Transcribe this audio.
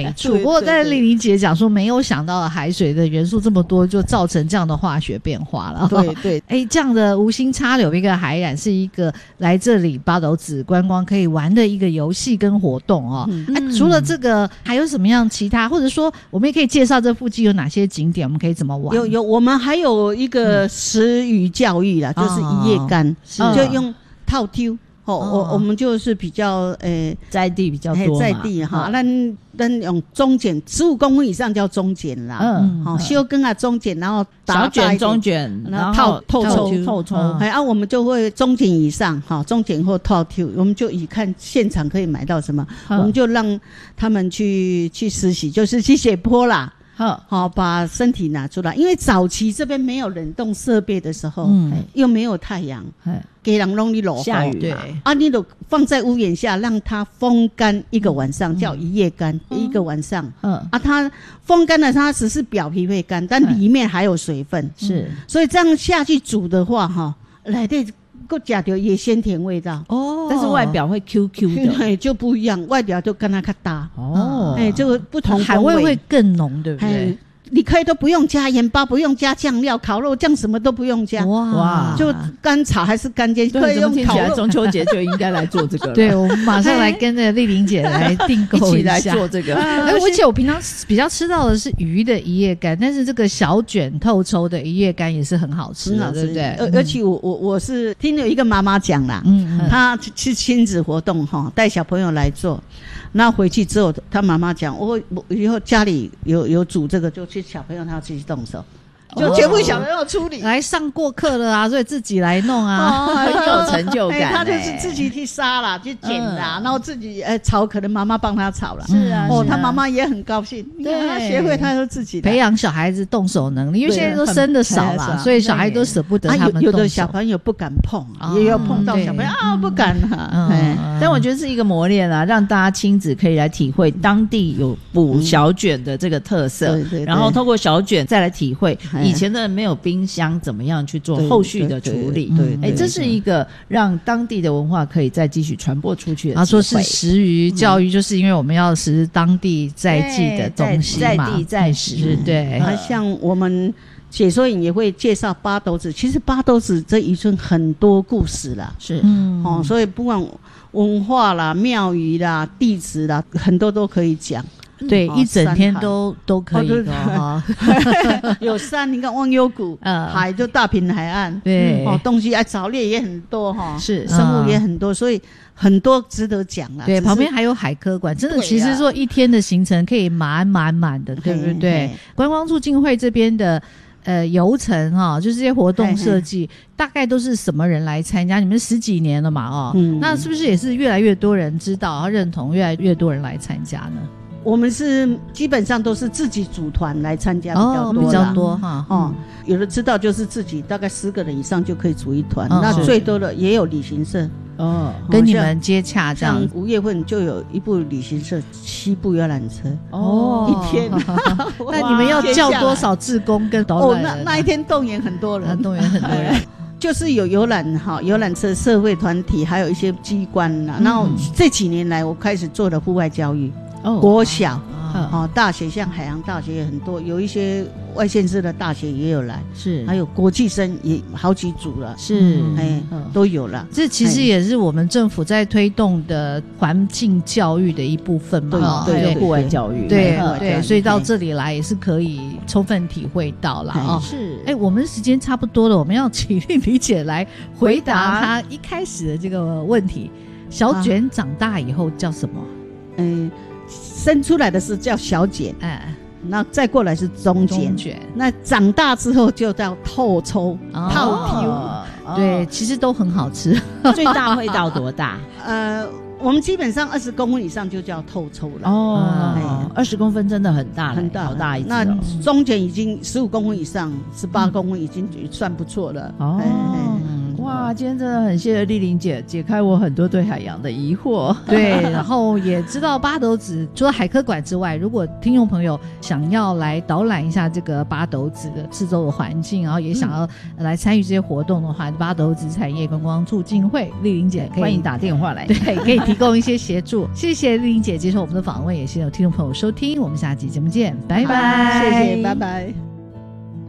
没错。不过在丽玲姐讲说，没有想到海水的元素这么多，就造成这样的化学变化了。 对， 这样的无心插柳一个海染是一个来这里八斗子观光可以玩的一个游戏跟活动哦。除了这个，还有什么样其他，或者说我们也可以介绍这附近有哪些景点，我们可以怎么玩？ 有，我们还有一个食鱼教育啦，就是一夜干，就用套丢。我们就是比较在地比较多嘛， 在地哈，咱用中卷15公分以上叫中卷啦，小根啊中卷，然后小卷中卷，然后透抽， 我们就会中卷以上哈，中卷或套抽，我们就以看现场可以买到什么，我们就让他们去实习，就是去斜坡啦。好，把身体拿出来，因为早期这边没有冷冻设备的时候，又没有太阳，给人弄你落下雨， 对你都放在屋檐下，让它风干一个晚上，叫一夜干，一个晚上。它风干了，它只是表皮会干，但里面还有水分， 是， 所以这样下去煮的话，来的够加掉也鲜甜味道但是外表会 QQ 的， 就不一样，外表就跟它搭这个不同海味会更浓，对不对？ 你可以都不用加盐巴，不用加酱料，烤肉酱什么都不用加， 哇， 就干炒还是干煎，可以用烤肉。 中秋节就应该来做这个了。 对，我们马上来跟着丽玲姐来订购一起来做这个。 而且我平常比较吃到的是鱼的一夜干，但是这个小卷透抽的一夜干也是很好吃的，对不对？ 而且我是听有一个妈妈讲啦，她去亲子活动带小朋友来做。那回去之后，他妈妈讲，我以后家里有煮这个，就去小朋友他要自己动手，就全部小朋友处理。 来上过课了啊，所以自己来弄啊， 很有成就感。 他就是自己去杀啦，去剪啦，然后自己炒，可能妈妈帮他炒了。 是啊， 他妈妈也很高兴，对，他学会他都自己培养小孩子动手能力，因为现在都生的少了，所以小孩都舍不得他们动手。 有的小朋友不敢碰，也有碰到小朋友不敢。 但我觉得是一个磨练啊，让大家亲子可以来体会当地有捕小卷的这个特色，然后透过小卷再来体会以前的人没有冰箱怎么样去做后续的处理。这是一个让当地的文化可以再继续传播出去的机会。 他说是食鱼教育，就是因为我们要食当地在地的东西嘛， 在地在食。 对，像我们解说员也会介绍八斗子，其实八斗子这一村很多故事啦， 是所以不管文化啦、庙宇啦、地址啦，很多都可以讲。 对，一整天都可以的有山，你看忘忧谷，海就大坪海岸， 对， 东西藻类也很多是生物也很多，所以很多值得讲啦。 对，旁边还有海科馆，真的，其实说一天的行程可以满的，对不对？观光促进会这边的游程就是这些活动设计，大概都是什么人来参加？你们10几年了嘛那是不是也是越来越多人知道，然后认同，越来越多人来参加呢？ 我们是基本上都是自己组团来参加比较多有的知道就是自己大概10个人以上就可以组一团，那最多的也有旅行社跟你们接洽这样。 像5月份就有一部旅行社7部游览车一天那你们要叫多少志工跟导览人？ 那一天动员很多人，就是有游览车社会团体，还有一些机关然后这几年来我开始做的户外教育，国小大学，像海洋大学也很多，有一些外县市的大学也有来， 是， 还有国际生也好几组了， 是， 都有了。 这其实也是我们政府在推动的环境教育的一部分嘛， 对，户外教育， 对，所以到这里来也是可以充分体会到了是。我们时间差不多了，我们要请丽玲姐来回答她一开始的这个问题：小卷长大以后叫什么？ 生出来的是叫小卷，那再过来是中卷，那长大之后就叫透抽、套丢。 对，其实都很好吃。 最大会到多大？ 我们基本上20公分以上就叫透抽了。 20公分真的很大了， 很大， 好大一只。 那中卷已经15公分以上，18公分已经算不错了。 哇，今天真的很谢谢丽玲姐解开我很多对海洋的疑惑。 对，然后也知道八斗子除了海科馆之外，如果听众朋友想要来导览一下这个八斗子的四周的环境，然后也想要来参与这些活动的话，八斗子产业观光促进会丽玲姐可以欢迎打电话来， 对，可以提供一些协助。谢谢丽玲姐接受我们的访问，也谢谢听众朋友收听，我们下期节目见，拜拜。 谢谢，拜拜。